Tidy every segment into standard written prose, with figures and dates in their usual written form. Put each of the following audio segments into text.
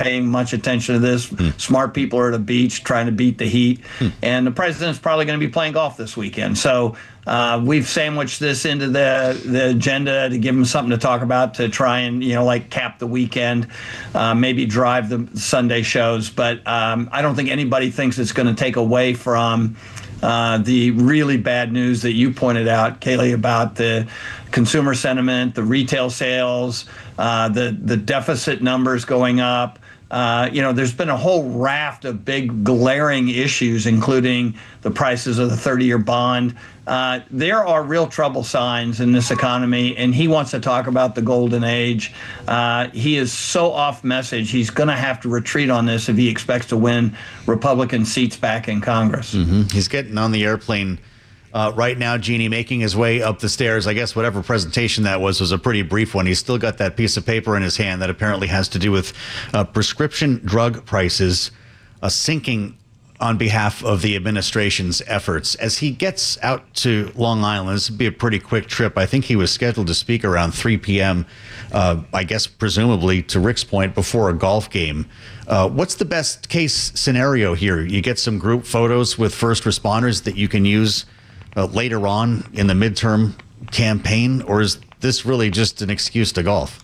paying much attention to this. Smart people are at the beach trying to beat the heat. And the president's probably going to be playing golf this weekend. So we've sandwiched this into the agenda to give him something to talk about, to try and, cap the weekend, maybe drive the Sunday shows. But I don't think anybody thinks it's going to take away from the really bad news that you pointed out, Kayleigh, about the consumer sentiment, the retail sales, the deficit numbers going up. There's been a whole raft of big glaring issues, including the prices of the 30-year bond. There are real trouble signs in this economy, and he wants to talk about the golden age. He is so off message. He's going to have to retreat on this if he expects to win Republican seats back in Congress. He's getting on the airplane right now, Jeannie, making his way up the stairs. I guess whatever presentation that was a pretty brief one. He's still got that piece of paper in his hand that apparently has to do with prescription drug prices sinking on behalf of the administration's efforts. As he gets out to Long Island, this would be a pretty quick trip. I think he was scheduled to speak around 3 p.m., I guess presumably to Rick's point, before a golf game. What's the best case scenario here? You get some group photos with first responders that you can use later on in the midterm campaign, or is this really just an excuse to golf?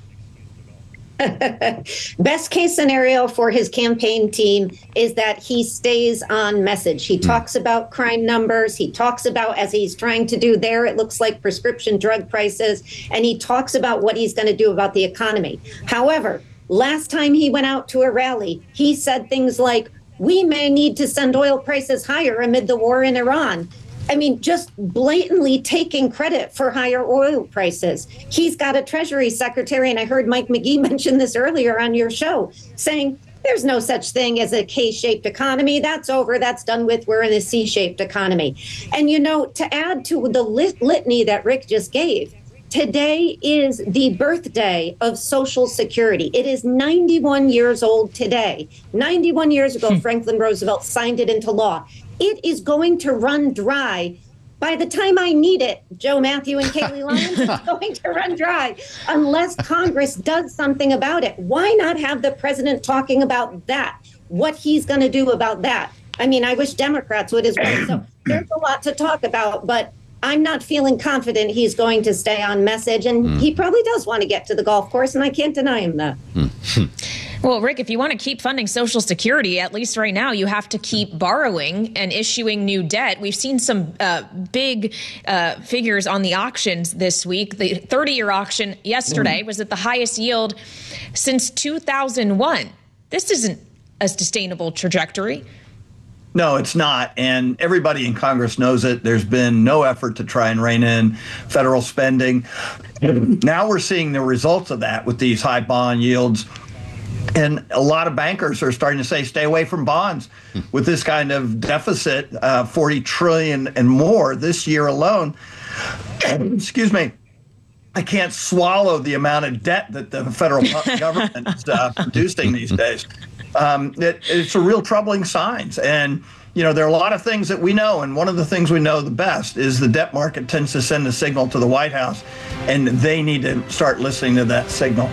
Best case scenario for his campaign team is that he stays on message. He talks about crime numbers. He talks about, as he's trying to do there, it looks like prescription drug prices, and he talks about what he's going to do about the economy. However, last time he went out to a rally, he said things like, we may need to send oil prices higher amid the war in Iran. I mean, just blatantly taking credit for higher oil prices. He's got a Treasury Secretary, and I heard Mike McGee mention this earlier on your show, saying there's no such thing as a K-shaped economy. That's over. That's done with. We're in a C-shaped economy. And, to add to the litany that Rick just gave, today is the birthday of Social Security. It is 91 years old today. 91 years ago, Franklin Roosevelt signed it into law. It is going to run dry. By the time I need it, Joe Matthew and Kayleigh Lyons, it's going to run dry unless Congress does something about it. Why not have the president talking about that, what he's going to do about that? I mean, I wish Democrats would as well. So there's a lot to talk about, but I'm not feeling confident he's going to stay on message. And he probably does want to get to the golf course, and I can't deny him that. Well, Rick, if you want to keep funding Social Security, at least right now, you have to keep borrowing and issuing new debt. We've seen some big figures on the auctions this week. The 30-year auction yesterday was at the highest yield since 2001. This isn't a sustainable trajectory. No, it's not. And everybody in Congress knows it. There's been no effort to try and rein in federal spending. Now we're seeing the results of that with these high bond yields. And a lot of bankers are starting to say, stay away from bonds with this kind of deficit, $40 trillion and more this year alone. Excuse me. I can't swallow the amount of debt that the federal government is producing these days. It's a real troubling signs. And, there are a lot of things that we know. And one of the things we know the best is the debt market tends to send a signal to the White House, and they need to start listening to that signal.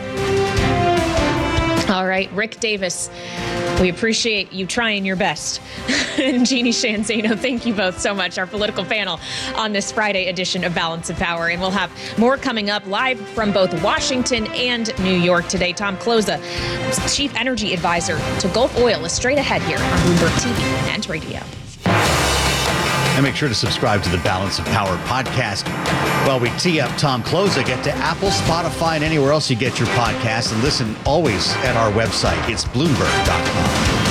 All right, Rick Davis, we appreciate you trying your best. And Jeannie Sheehan Zaino, thank you both so much, our political panel on this Friday edition of Balance of Power. And we'll have more coming up live from both Washington and New York today. Tom Kloza, Chief Energy Advisor to Gulf Oil, is straight ahead here on Bloomberg TV and radio. And make sure to subscribe to the Balance of Power podcast. While we tee up Tom Kloza, get to Apple, Spotify, and anywhere else you get your podcasts, and listen always at our website. It's Bloomberg.com.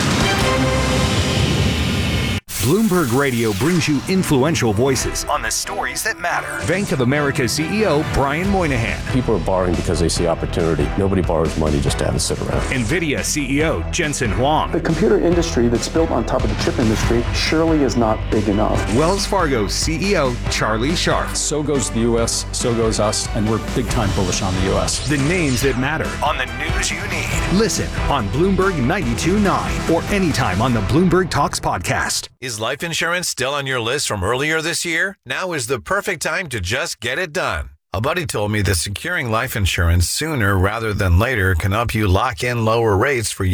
Bloomberg Radio brings you influential voices on the stories that matter. Bank of America CEO Brian Moynihan. People are borrowing because they see opportunity. Nobody borrows money just to have it sit around. NVIDIA CEO Jensen Huang. The computer industry that's built on top of the chip industry surely is not big enough. Wells Fargo CEO Charlie Scharf. So goes the U.S., so goes us, and we're big time bullish on the U.S. The names that matter on the news you need. Listen on Bloomberg 92.9 or anytime on the Bloomberg Talks podcast. Is life insurance still on your list from earlier this year? Now is the perfect time to just get it done. A buddy told me that securing life insurance sooner rather than later can help you lock in lower rates for